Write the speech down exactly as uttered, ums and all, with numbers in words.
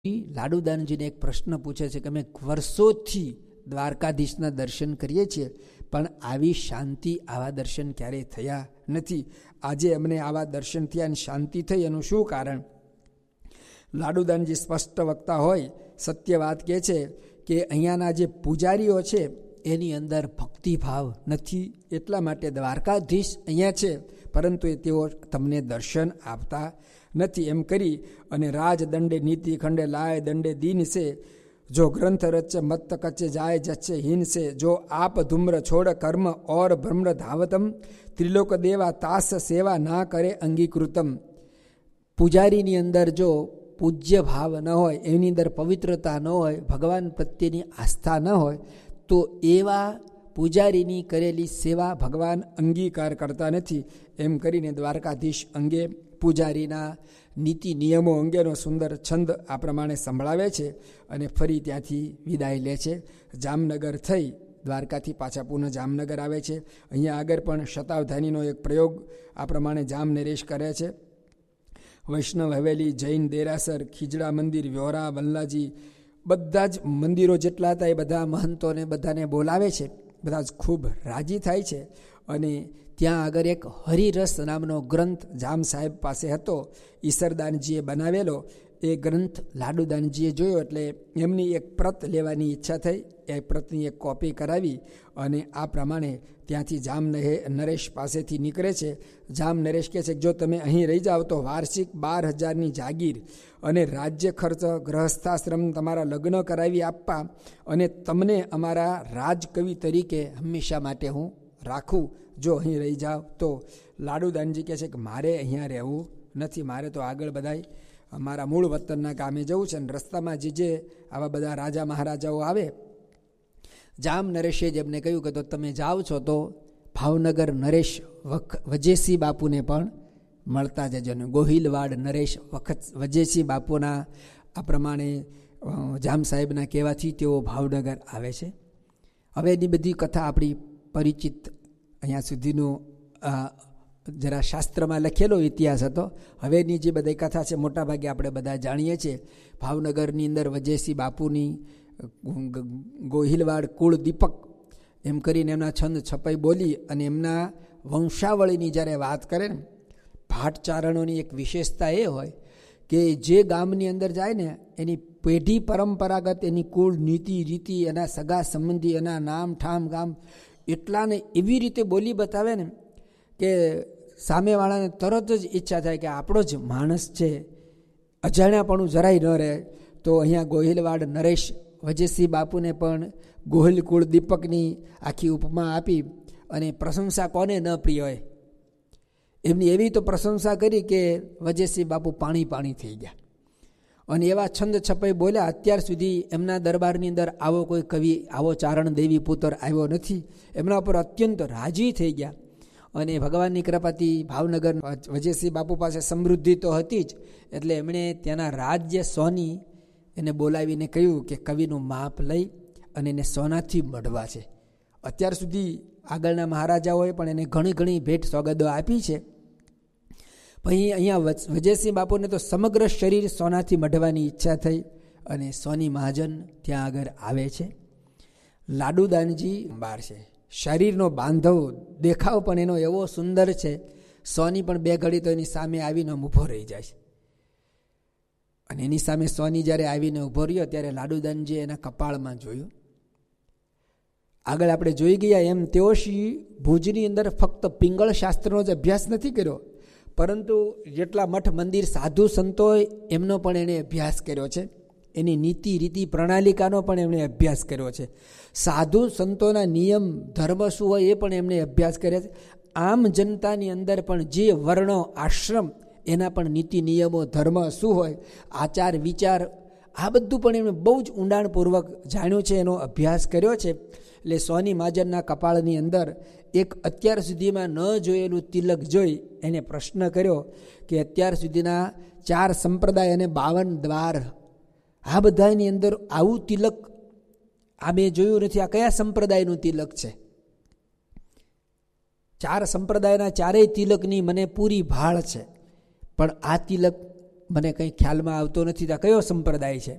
લાડુદાનજીને એક પ્રશ્ન પૂછે છે કે અમે વર્ષોથી દ્વારકાધીશના દર્શન કરીએ છીએ, પણ આવી શાંતિ, આવા દર્શન ક્યારેય થયા નથી. આજે અમને આવા દર્શન થયા અને શાંતિ થઈ, એનું શું કારણ? લાડુદાનજી સ્પષ્ટ વક્તા હોય, સત્ય વાત કહે છે કે અહીંયાના જે પૂજારીઓ છે એની અંદર ભક્તિભાવ નથી, એટલા માટે દ્વારકાધીશ અહીંયા છે પરંતુ એ તેઓ તમને દર્શન આપતા નથી. એમ કરી અને રાજ દંડે નીતિ ખંડે લાય દંડે દીન છે, જો ગ્રંથ રચ મત કચે જાય જચ્છે હીન છે, જો આપ ધૂમ્ર છોડ કર્મ ઓર બ્રહ્મ ધાવતમ, ત્રિલોક દેવા તાસ સેવા ના કરે અંગીકૃતમ. પૂજારીની અંદર જો પૂજ્ય ભાવ ન હોય, એની અંદર પવિત્રતા ન હોય, ભગવાન પ્રત્યેની આસ્થા ન હોય, તો એવા પૂજારીની કરેલી સેવા ભગવાન અંગીકાર કરતા નથી. એમ કરીને દ્વારકાધીશ અંગે, પૂજારીના નીતિ નિયમો અંગેનો સુંદર છંદ આ પ્રમાણે સંભળાવે છે અને ફરી ત્યાંથી વિદાય લે છે. જામનગર થઈ દ્વારકાથી પાછા પુનઃ જામનગર આવે છે. અહીંયા આગળ પણ શતાવધાનીનો એક પ્રયોગ આ પ્રમાણે જામ નરેશ કરે છે. વૈષ્ણવ હવેલી, જૈન દેરાસર, ખીજડા મંદિર, વ્યોરા, વલ્લાજી, બધા જ મંદિરો જેટલા હતા એ બધા મહંતોને બધાને બોલાવે છે. બધા જ ખૂબ રાજી થાય છે અને ત્યાં આગળ એક હરિરસ નામનો ગ્રંથ જામ સાહેબ પાસે હતો, ઈસરદાનજીએ બનાવેલો. એ ગ્રંથ લાડુદાનજીએ જોયો એટલે એમની એક પ્રત લેવાની ઈચ્છા થઈ. એ પ્રતની એક કોપી કરાવી અને આ પ્રમાણે ત્યાંથી જામ નરેશ પાસેથી નીકળે છે. જામ નરેશ કહે છે કે જો તમે અહીં રહી જાઓ તો વાર્ષિક બાર હજારની જાગીર અને રાજ્ય ખર્ચ, ગ્રહસ્થાશ્રમ, તમારા લગ્ન કરાવી આપવા અને તમને અમારા રાજકવિ તરીકે હંમેશા માટે હું રાખું, જો અહીં રહી જાઓ તો. લાડુદાનજી કહે છે કે મારે અહીંયા રહેવું નથી, મારે તો આગળ બધાય અમારા મૂળ વતનના ગામે જવું છે. અને રસ્તામાં જે જે આવા બધા રાજા મહારાજાઓ આવે, જામ નરેશે જ એમને કહ્યું કે તો તમે જાઓ છો તો ભાવનગર નરેશ વખ વજેસી બાપુને પણ મળતા જજો. ને ગોહિલવાડ નરેશ વખત વજેસી બાપુના આ પ્રમાણે જામ સાહેબના કહેવાથી તેઓ ભાવનગર આવે છે. હવે એની બધી કથા આપણી પરિચિત, અહીંયા સુધીનું જરા શાસ્ત્રમાં લખેલો ઇતિહાસ હતો. હવેની જે બધી કથા છે મોટાભાગે આપણે બધા જાણીએ છીએ. ભાવનગરની અંદર વજેસી બાપુની ગોહિલવાડ કુળ દીપક એમ કરીને એમના છંદ છપાઈ બોલી અને એમના વંશાવળીની જ્યારે વાત કરે ને, ભાટચારણોની એક વિશેષતા એ હોય કે જે ગામની અંદર જાય ને એની પેઢી પરંપરાગત એની કુળ નીતિ રીતિ, એના સગા સંબંધી, એના નામ ઠામ ગામ એટલાને એવી રીતે બોલી બતાવે ને કે સામેવાળાને તરત જ ઈચ્છા થાય કે આપણો જ માણસ છે, અજાણ્યાપણું જરાય ન રહે. તો અહીંયા ગોહિલવાડ નરેશ વજેસી બાપુને પણ ગોહિલ કુળ દીપકની આખી ઉપમા આપી અને પ્રશંસા કોને ન પ્રિય હોય, એમની એવી તો પ્રશંસા કરી કે વજેસી બાપુ પાણી પાણી થઈ ગયા. અને એવા છંદ છપાઈ બોલ્યા, અત્યાર સુધી એમના દરબારની અંદર આવો કોઈ કવિ, આવો ચારણ દેવી પુત્ર આવ્યો નથી. એમના પર અત્યંત રાજી થઈ ગયા. અને ભગવાનની કૃપાથી ભાવનગર વજેસી બાપુ પાસે સમૃદ્ધિ તો હતી જ, એટલે એમણે ત્યાંના રાજ્ય સોની એને બોલાવીને કહ્યું કે કવિનું માપ લઈ અને એને સોનાથી મઢવા છે. અત્યાર સુધી આગળના મહારાજાઓએ પણ એને ઘણી ઘણી ભેટ સોગંદો આપી છે, પણ અહીંયા વજેસી બાપુને તો સમગ્ર શરીર સોનાથી મઢવાની ઈચ્છા થઈ અને સોની મહાજન ત્યાં આગળ આવે છે. લાડુદાનજી બાર છે, શરીરનો બાંધવ, દેખાવ પણ એનો એવો સુંદર છે. સોની પણ બે ઘડી તો એની સામે આવીને ઊભો રહી જાય છે. અને એની સામે સોની જ્યારે આવીને ઊભો રહ્યો ત્યારે લાડુદાનજી એના કપાળમાં જોયું. આગળ આપણે જોઈ ગયા એમ તેઓ શ્રી ભુજની અંદર ફક્ત પિંગળ શાસ્ત્રનો જ અભ્યાસ નથી કર્યો, પરંતુ જેટલા મઠ મંદિર સાધુ સંતોએ એમનો પણ એણે અભ્યાસ કર્યો છે. એની નીતિ રીતિ પ્રણાલિકાનો પણ એમણે અભ્યાસ કર્યો છે. સાધુ સંતોના નિયમ ધર્મ શું હોય એ પણ એમણે અભ્યાસ કર્યા છે. આમ જનતાની અંદર પણ જે વર્ણો આશ્રમ એના પણ નીતિ નિયમો ધર્મ શું હોય, આચાર વિચાર, આ બધું પણ એમણે બહુ જ ઊંડાણપૂર્વક જાણ્યું છે, એનો અભ્યાસ કર્યો છે. એટલે સોની મહાજનના કપાળની અંદર એક અત્યાર સુધીમાં ન જોયેલું તિલક જોઈ એને પ્રશ્ન કર્યો કે અત્યાર સુધીના ચાર સંપ્રદાય અને બાવન દ્વાર, આ બધાની અંદર આવું તિલક આ મેં જોયું નથી, આ કયા સંપ્રદાયનું તિલક છે? ચાર સંપ્રદાયના ચારેય તિલકની મને પૂરી ભાળ છે, પણ આ તિલક મને કંઈ ખ્યાલમાં આવતો નથી. આ કયો સંપ્રદાય છે?